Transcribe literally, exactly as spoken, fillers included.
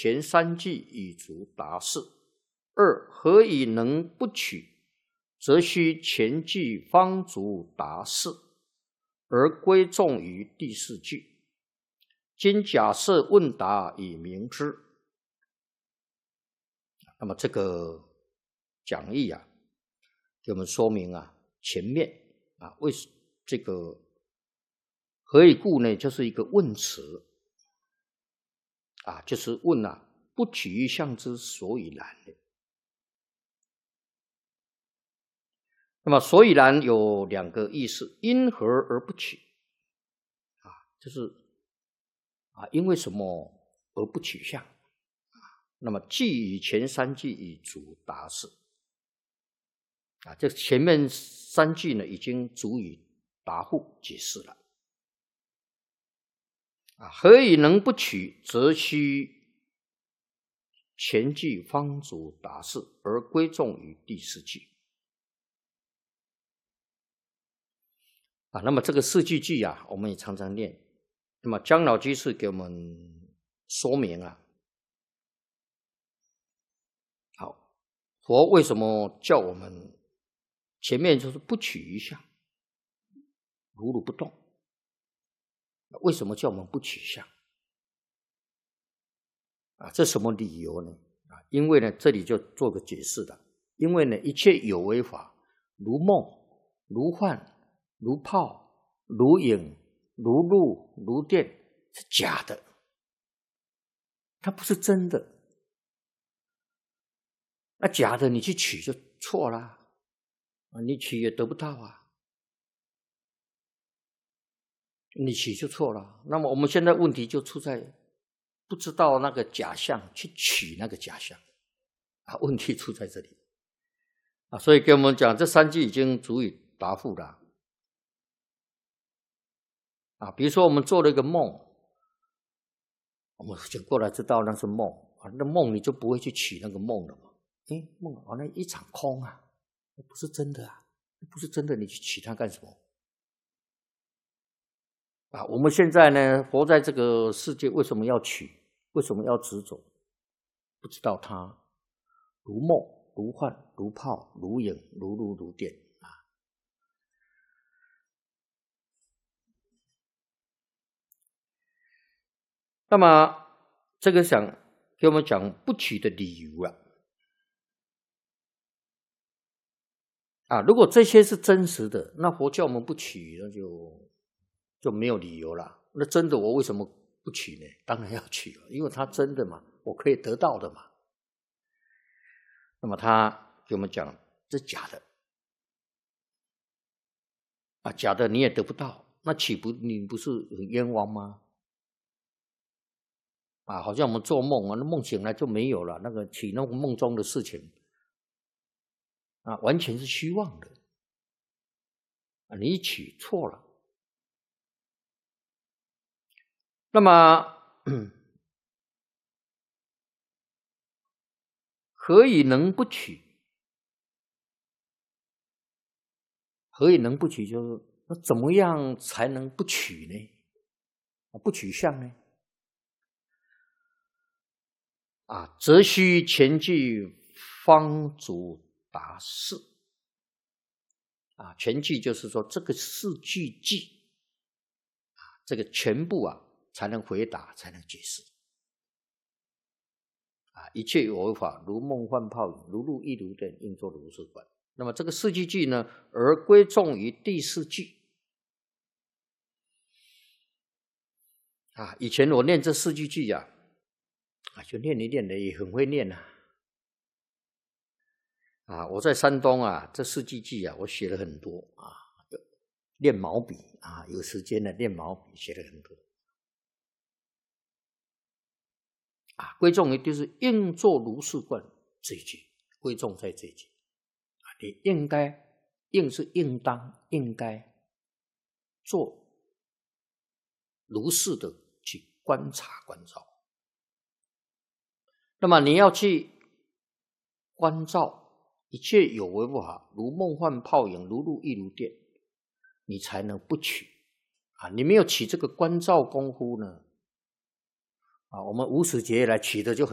前三句已足达事。二何以能不取，则须前句方足达事，而归众于第四句。今假设问答以明之。那么这个讲义啊，给我们说明啊，前面啊，为这个何以故呢？就是一个问词啊，就是问啊，不取于相之所以然的。那么所以然有两个意思，因何而不取啊？就是啊，因为什么而不取相？那么句以前三句已足达事啊，这前面三句呢已经足以答复解释了啊。何以能不取，则须前句方足达事，而归众于第四句啊。那么这个四句句啊，我们也常常念。那么姜老居士给我们说明啊。好，佛为什么叫我们前面就是不取于相，如如不动？为什么叫我们不取相？啊，这什么理由呢？啊，因为呢，这里就做个解释的。因为呢，一切有为法，如梦、如幻、如泡、如影、如露、如电，是假的，它不是真的。那假的你去取就错了啊，你取也得不到啊，你取就错了。那么我们现在问题就出在不知道那个假象，去取那个假象啊，问题出在这里啊。所以给我们讲，这三句已经足以答复了啊。比如说我们做了一个梦，我们醒过来知道那是梦啊，那梦你就不会去取那个梦了嘛。哎，梦好像一场空啊，不是真的啊，不是真的，你去取它干什么？啊，我们现在呢，活在这个世界，为什么要取？为什么要执着？不知道它如梦、如幻、如泡、如影、如露、如电啊。那么这个想给我们讲不取的理由啊。啊，如果这些是真实的，那佛教我们不取，那就就没有理由了。那真的我为什么不取呢？当然要取了，因为它真的嘛，我可以得到的嘛。那么他给我们讲，这假的啊，假的你也得不到，那岂不你不是很冤枉吗？啊，好像我们做梦啊，那梦醒来就没有了，那个取那个梦中的事情啊，完全是虚妄的啊，你取错了。那么何以能不取？何以能不取？就是那怎么样才能不取呢？不取相呢？啊，则须前句方足达事啊，全句就是说这个四句句啊，这个全部啊才能回答，才能解释啊。一切有为法，如梦幻泡影，如露亦如电，应作如是观。那么这个四句句呢，而归众于第四句啊。以前我念这四句句啊，啊就念一念的，也很会念啊。啊，我在山东啊，这四句句啊，我写了很多啊，练毛笔啊，有时间呢练毛笔，写了很多啊。归众于就是应作如是观这一句，归众在这一句啊，你应该应是应当应该做如是的去观察关照。那么你要去关照一切有为法，如梦幻泡影，如露亦如电，你才能不取啊！你没有起这个关照功夫呢，啊，我们无始劫来取的就很